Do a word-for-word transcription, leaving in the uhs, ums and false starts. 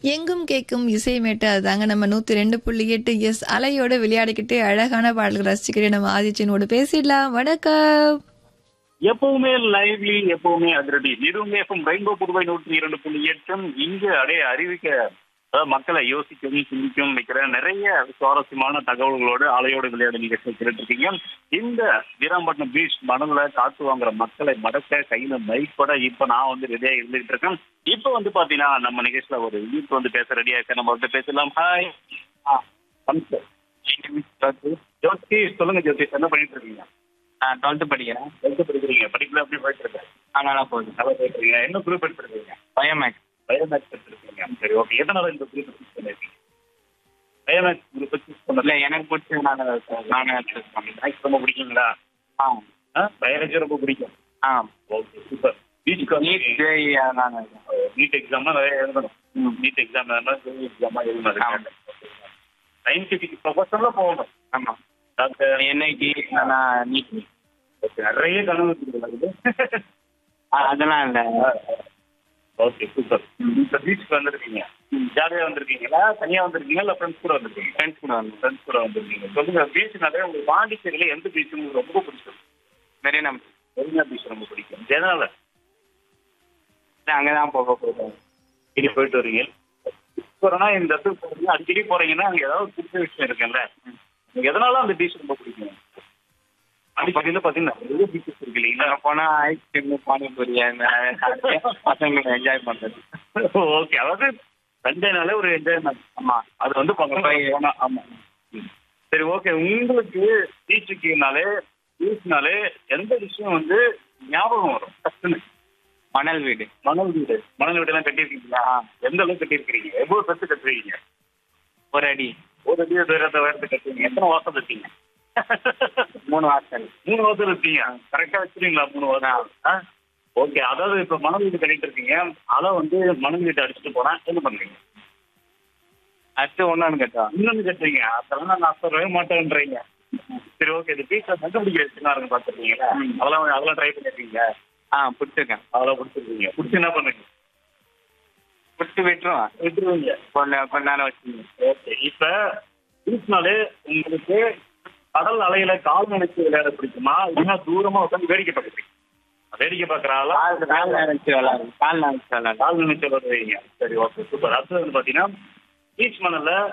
எங்கும் கேட்கும் இசை மேட்டு அதுதாங்க நம்ம நூத்தி ரெண்டு புள்ளி எட்டு எஸ் அலையோட விளையாடிக்கிட்டு அழகான பாடல்கள் ரசிச்சுக்கிட்டு நம்ம ஆதிச்சனோட பேசிடலாம். வணக்கம். எப்பவுமே லைவ்லி, எப்பவுமே அதிரடி. இதுவுமே ரெயின்போ புதுவை நூற்றி இரண்டு புள்ளி எட்டும் இங்கு அடைய அறிவிக்க அதாவது மக்களை யோசிக்கவும் சிந்திக்கவும் வைக்கிற நிறைய சுவாரஸ்யமான தகவல்களோடு அலையோடு விளையாட நிகழ்ச்சி கேட்டுருக்கீங்க. இந்த வீராம்பட்டினம் பீச் மணல காத்து வாங்குற மக்களை மடக்க கையில மைப்பட இப்ப நான் வந்து ரெடியா இருந்துகிட்டு இருக்கேன். இப்ப வந்து பாத்தீங்கன்னா நம்ம நிகழ்ச்சியில ஒரு யூத் வந்து பேச ரெடியா இருக்க, நம்ம வந்து பேசலாம். ஹாய் ஜோதி, சொல்லுங்க ஜோதி, என்ன பண்ணிட்டு இருக்கீங்க? நான் டுவெல்த்து படிக்கிறேன். டுவெல்த்து படிக்கிறீங்க. படிக்கல அப்படி போயிட்டு இருக்கேன். நல்லா போகுது. நல்லா போயிட்டு இருக்கீங்க. என்ன குரூப் எடுத்துருக்கீங்க? பயோமேக்ஸ். பயோமேக்ஸ் எடுத்துருக்கீங்க. சரி, ஓகே. எதனால இந்த குரூப் சூஸ் பண்ணிருக்கீங்க? பயோமேக்ஸ் குரூப் சூஸ் பண்ணல. இல்லை, எனக்கு பிடிச்ச நான் நானே சூஸ் பண்ணேன். மேக்ஸ் ரொம்ப பிடிக்குங்களா? ஆ பயாலஜி ரொம்ப பிடிக்கும். ஆ ஓகே, சூப்பர். பீச்சுக்கு நீட் வந்து ஜேஇ நாங்கள் நீட் எக்ஸாம்னா நிறைய எழுதணும். நீட் எக்ஸாம் எக்ஸாமா எழுதணும். சயின்டிஃபிக் ப்ரொஃபஷன்ல போகணும். ஆமாம். டாக்டர் என்ஐடி நான் நீட். ஓகே, நிறைய கனவு இருக்குது. அதெல்லாம் இல்லை. Okay, super. இந்த பீச்சுக்கு வந்திருக்கீங்க, ஜாலியாக வந்திருக்கீங்களா? தனியாக வந்திருக்கீங்களா இல்லை ஃப்ரெண்ட்ஸ் கூட வந்திருக்கீங்க? ஃப்ரெண்ட்ஸ் கூட வந்து ஃப்ரெண்ட்ஸ் கூட வந்திருக்கீங்க. சொல்லுங்க, பீச்சுனாலே உங்களுக்கு பாண்டிச்சேரியில் எந்த பீச் உங்களுக்கு ரொம்ப பிடிக்கும்? மெரினா. மெரினா பீச் ரொம்ப பிடிக்கும். எதனால? அங்கே தான் போக போகிறோம். இங்கே போயிட்டு வரீங்க. போகிறோன்னா இந்த இடத்துக்கு போகிறீங்க, அடிக்கடி போகிறீங்கன்னா அங்கே ஏதாவது புடிச்ச விஷயம் இருக்குல்ல, உங்களுக்கு எதனால அந்த பீச் ரொம்ப பிடிக்கும்? அடிக்கடியில் பார்த்தீங்கன்னா நிறைய பீச்சஸ் இருக்கு இல்லைங்களா? அங்கே போனால் ஐஸ்கிரீம், பானிபூரி பசங்களை என்ஜாய் பண்ணுறது. ஓகே, அதாவது சண்டேனாலே ஒரு என்ஜாய்மெண்ட். ஆமாம், அது வந்து பக்கம் போனால். ஆமாம், சரி, ஓகே. உங்களுக்கு பீச்சுக்குனாலே பீச்னாலே எந்த விஷயம் வந்து ஞாபகம் வரும் ஃபஸ்ட்டுன்னு? மணல் வீடு. மணல் வீடு. மணல் வீடெல்லாம் கட்டியிருக்கீங்களா? எந்த அளவுக்கு கட்டியிருக்கிறீங்க? எவ்வளோ பெருசு கட்டுறீங்க? ஒரு அடி. ஒரு அடி தூரத்தை உயரத்தை கட்டுறீங்க. எத்தனை வாசல் இருக்கீங்க? மூணு வாசல். மூணு வாசல் இருக்கீங்க. கரெக்டாக வச்சுருவீங்களா மூணு வாசல்? ஆ, ஓகே. அதாவது இப்போ மணல் வீடு கட்டிட்டு இருக்கீங்க, அதை வந்து மணல் வீட்டை அடிச்சுட்டு போனால் என்ன பண்ணுறீங்க? அடுத்து ஒன்று கட்டுவா. இன்னொன்று கட்டுறீங்க. அதெல்லாம் நான் சொல்லவே மாட்டேன்றீங்க. சரி, ஓகே. இந்த பீச்சில் கண்டுபிடிக்கிற சின்ன இருக்குன்னு பார்த்துருக்கீங்களா? அதெல்லாம் அதெல்லாம் ட்ரை பண்ணிருக்கீங்க? ஆ, பிடிச்சிருக்கேன். அதெல்லாம் பிடிச்சிருக்கீங்க. பிடிச்சி என்ன பண்ணுங்க? பிடிச்சி விட்டுருவேன். விட்டுருவீங்க. கொஞ்ச கொஞ்ச நேரம் வச்சுருங்க. ஓகே. இப்போ பீச்னாலே உங்களுக்கு கடல் அலையில கால் நினைச்சு விளையாட பிடிக்குமா, இல்லைன்னா தூரமா உட்காந்து வேடிக்கை பார்க்குறீங்க? வேடிக்கை பார்க்குறாங்களா? கால் நினைச்சு விளாடுறேன். கால் நினைச்சு விளாடுறேன். கால் நினைச்சு விளையாடுவீங்க. சரி, ஓகே, சூப்பர். அடுத்தது வந்து பார்த்தீங்கன்னா பீச் மணல்ல